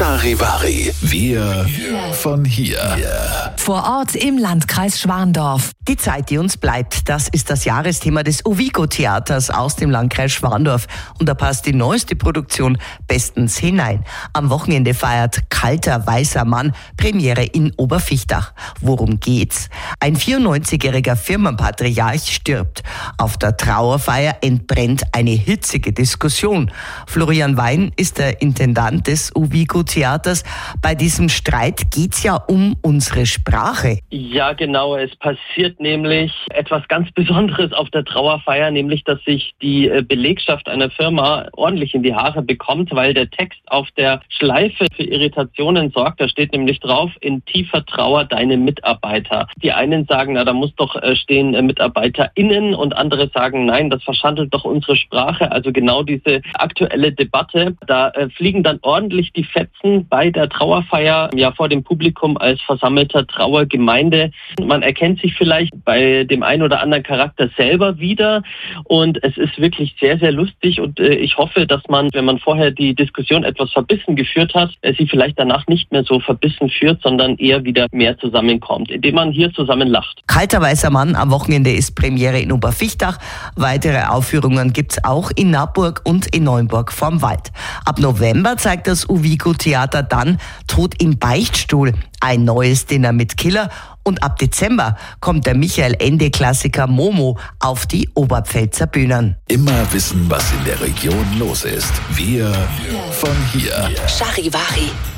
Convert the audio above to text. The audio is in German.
Charivari. Wir von hier. Vor Ort im Landkreis Schwandorf. Die Zeit, die uns bleibt, das ist das Jahresthema des Ovigo-Theaters aus dem Landkreis Schwandorf. Und da passt die neueste Produktion bestens hinein. Am Wochenende feiert Kalter weißer Mann Premiere in Oberfichtach. Worum geht's? Ein 94-jähriger Firmenpatriarch stirbt. Auf der Trauerfeier entbrennt eine hitzige Diskussion. Florian Wein ist der Intendant des Ovigo-Theaters. Bei diesem Streit geht's ja um unsere Sprache. Ja, genau. Es passiert nämlich etwas ganz Besonderes auf der Trauerfeier, nämlich, dass sich die Belegschaft einer Firma ordentlich in die Haare bekommt, weil der Text auf der Schleife für Irritationen sorgt. Da steht nämlich drauf: in tiefer Trauer deine Mitarbeiter. Die einen sagen, na, da muss doch stehen MitarbeiterInnen, und andere sagen, nein, das verschandelt doch unsere Sprache. Also genau diese aktuelle Debatte. Da fliegen dann ordentlich die Fetzen bei der Trauerfeier, ja, vor dem Publikum als versammelter Trauergemeinde. Man erkennt sich vielleicht bei dem einen oder anderen Charakter selber wieder, und es ist wirklich sehr, sehr lustig, und ich hoffe, dass man, wenn man vorher die Diskussion etwas verbissen geführt hat, sie vielleicht danach nicht mehr so verbissen führt, sondern eher wieder mehr zusammenkommt, indem man hier zusammen lacht. Kalter weißer Mann am Wochenende ist Premiere in Oberfichtach. Weitere Aufführungen gibt's auch in Naburg und in Neumburg vorm Wald. Ab November zeigt das Ovigo-Theater dann Tod im Beichtstuhl, ein neues Dinner mit Killer, und ab Dezember kommt der Michael Ende-Klassiker Momo auf die Oberpfälzer Bühnen. Immer wissen, was in der Region los ist. Wir von hier. Charivari.